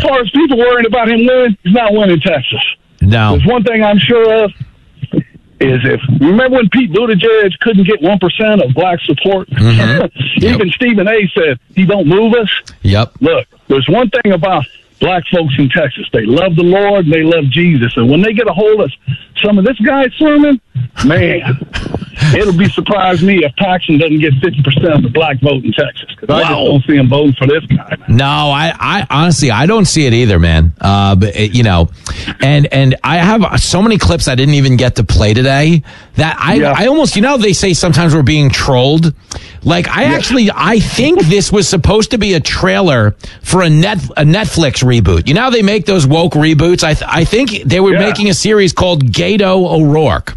far as people worrying about him winning, he's not winning Texas. No. There's one thing I'm sure of is remember when Pete Buttigieg couldn't get 1% of black support? Mm-hmm. Even Stephen A. said, he don't move us. Yep. Look, there's one thing about black folks in Texas. They love the Lord and they love Jesus. And when they get a hold of some of this guy's sermon, man, it'll be surprise me if Paxton doesn't get 50% of the black vote in Texas. Because I just don't see him voting for this guy. No, I honestly, I don't see it either, man. But and I have so many clips I didn't even get to play today that I almost, they say sometimes we're being trolled. Like I think this was supposed to be a trailer for a Netflix reboot. You know how they make those woke reboots? I think they were making a series called Gato O'Rourke.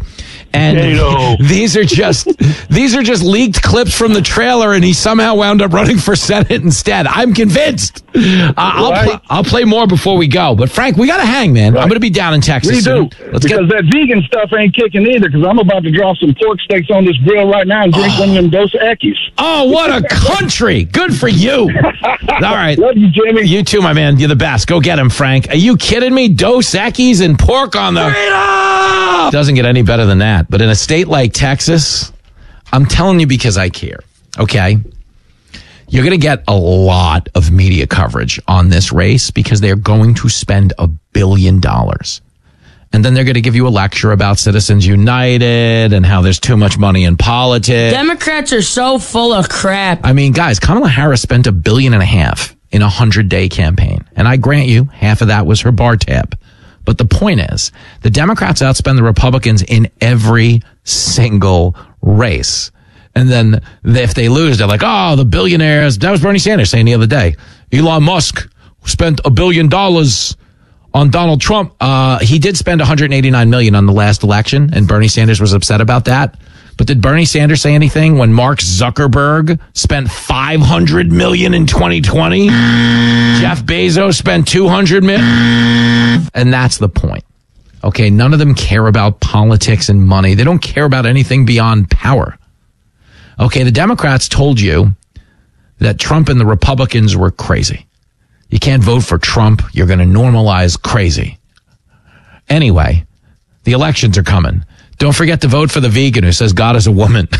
And these are just leaked clips from the trailer, and he somehow wound up running for Senate instead. I'm convinced. I'll play more before we go. But Frank, we got to hang, man. Right. I'm going to be down in Texas. We do. Because that vegan stuff ain't kicking either, because I'm about to drop some pork steaks on this grill right now and drink one of them Dos Equis. Oh, what a country. Good for you. All right. Love you, Jimmy. You too, my man. You're the best. Go get him, Frank. Are you kidding me? Dos Equis and pork on the... Doesn't get any better than that. But in a state like Texas, I'm telling you because I care, okay? You're going to get a lot of media coverage on this race because they're going to spend $1 billion. And then they're going to give you a lecture about Citizens United and how there's too much money in politics. Democrats are so full of crap. I mean, guys, Kamala Harris spent $1.5 billion in a 100-day campaign. And I grant you, half of that was her bar tab. But the point is, the Democrats outspend the Republicans in every single race. And then if they lose, they're like, oh, the billionaires. That was Bernie Sanders saying the other day. Elon Musk spent $1 billion on Donald Trump. He did spend $189 million on the last election, and Bernie Sanders was upset about that. But did Bernie Sanders say anything when Mark Zuckerberg spent $500 million in 2020? Jeff Bezos spent $200 million? And that's the point. Okay, none of them care about politics and money. They don't care about anything beyond power. Okay, the Democrats told you that Trump and the Republicans were crazy. You can't vote for Trump. You're going to normalize crazy. Anyway, the elections are coming. Don't forget to vote for the vegan who says God is a woman.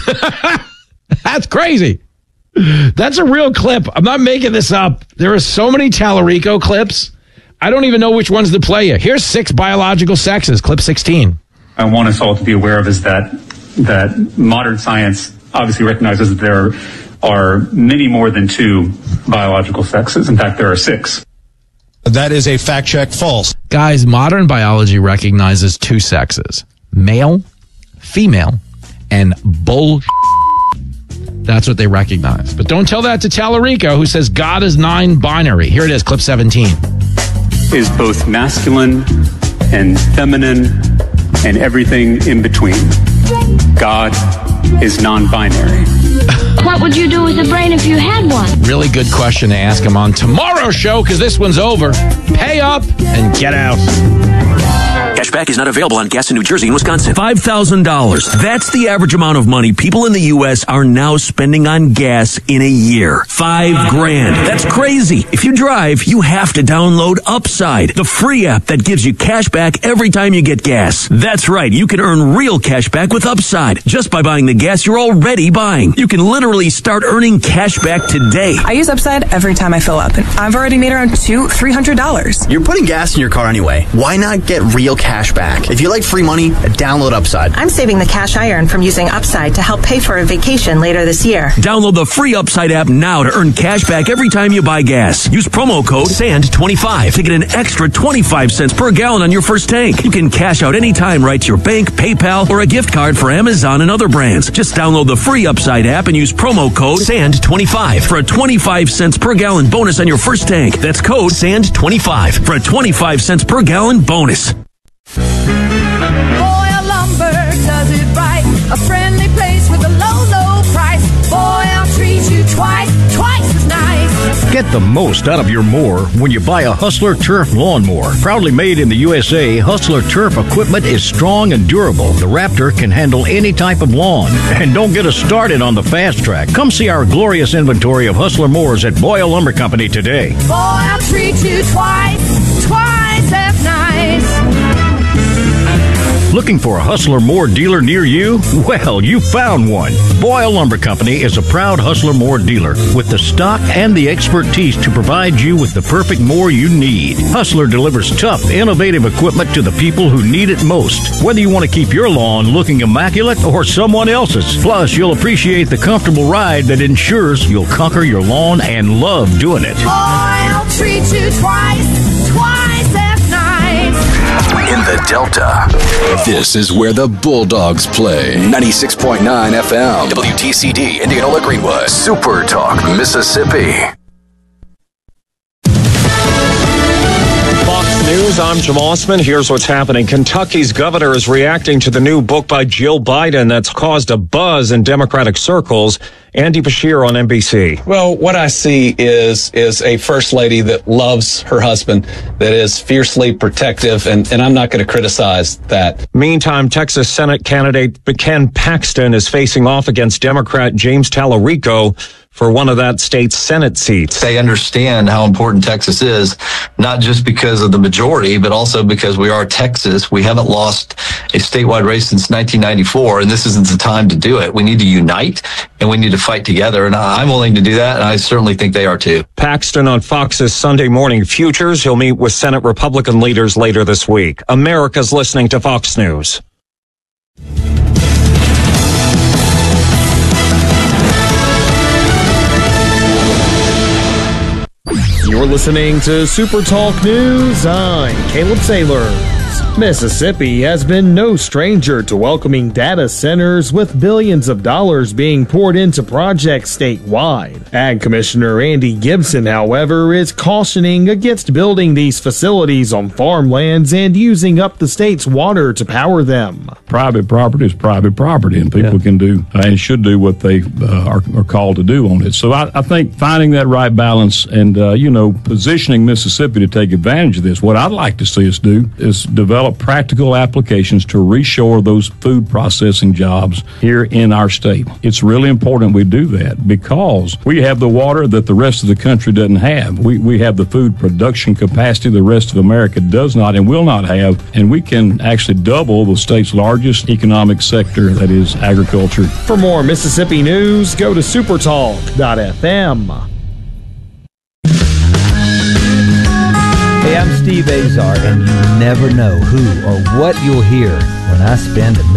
That's crazy. That's a real clip. I'm not making this up. There are so many Tallarico clips. I don't even know which ones to play you. Here's 6 biological sexes, clip 16. I want us all to be aware of is that modern science obviously recognizes that there are many more than 2 biological sexes. In fact, there are 6. That is a fact check false. Guys, modern biology recognizes 2 sexes. Male, female, and bull. That's what they recognize. But don't tell that to Tallarico, who says God is 9-binary. Here it is, clip 17. Is both masculine and feminine and everything in between. God is non-binary. What would you do with a brain if you had one? Really good question to ask him on tomorrow's show, because this one's over. Pay up and get out. Cashback is not available on gas in New Jersey and Wisconsin. $5,000. That's the average amount of money people in the U.S. are now spending on gas in a year. $5,000. That's crazy. If you drive, you have to download Upside, the free app that gives you cash back every time you get gas. That's right. You can earn real cash back with Upside just by buying the gas you're already buying. You can literally start earning cash back today. I use Upside every time I fill up, and I've already made around $300. You're putting gas in your car anyway. Why not get real cash back? If you like free money, download Upside. I'm saving the cash I earn from using Upside to help pay for a vacation later this year. Download the free Upside app now to earn cash back every time you buy gas. Use promo code SAND25 to get an extra 25 cents per gallon on your first tank. You can cash out anytime right to your bank, PayPal, or a gift card for Amazon and other brands. Just download the free Upside app and use promo code SAND25 for a 25 cents per gallon bonus on your first tank. That's code SAND25 for a 25 cents per gallon bonus. Boyle Lumber does it right. A friendly place with a low, low price. Boyle treats you twice as nice. Get the most out of your mower when you buy a Hustler Turf lawnmower. Proudly made in the USA, Hustler Turf equipment is strong and durable. The Raptor can handle any type of lawn. And don't get us started on the fast track. Come see our glorious inventory of Hustler mowers at Boyle Lumber Company today. Boyle treats you twice Looking for a Hustler More dealer near you? Well, you found one. Boyle Lumber Company is a proud Hustler More dealer with the stock and the expertise to provide you with the perfect more you need. Hustler delivers tough, innovative equipment to the people who need it most. Whether you want to keep your lawn looking immaculate or someone else's. Plus, you'll appreciate the comfortable ride that ensures you'll conquer your lawn and love doing it. Boyle treat you twice as nice. In the Delta, this is where the Bulldogs play. 96.9 FM, WTCD, Indianola Greenwood, Super Talk, Mississippi. Fox News, I'm Jim Osman. Here's what's happening. Kentucky's governor is reacting to the new book by Jill Biden that's caused a buzz in Democratic circles. Andy Bashir on NBC. Well, what I see is a first lady that loves her husband, that is fiercely protective, and I'm not going to criticize that. Meantime, Texas Senate candidate Ken Paxton is facing off against Democrat James Tallarico for one of that state's Senate seats. They understand how important Texas is, not just because of the majority, but also because we are Texas. We haven't lost a statewide race since 1994, and this isn't the time to do it. We need to unite, and we need to fight together, and I'm willing to do that, and I certainly think they are too. Paxton on Fox's Sunday Morning Futures. He'll meet with Senate Republican leaders later this week. America's listening to Fox News. You're listening to Super Talk News. I'm Caleb Sailors. Mississippi has been no stranger to welcoming data centers with billions of dollars being poured into projects statewide. Ag Commissioner Andy Gibson, however, is cautioning against building these facilities on farmlands and using up the state's water to power them. Private property is private property, and people can do and should do what they are called to do on it. So I think finding that right balance and, positioning Mississippi to take advantage of this, what I'd like to see us do is develop practical applications to reshore those food processing jobs here in our state. It's really important we do that because we have the water that the rest of the country doesn't have. We have the food production capacity the rest of America does not and will not have, and we can actually double the state's largest economic sector, that is agriculture. For more Mississippi news, go to supertalk.fm. Hey, I'm Steve Azar, and you never know who or what you'll hear when I spend a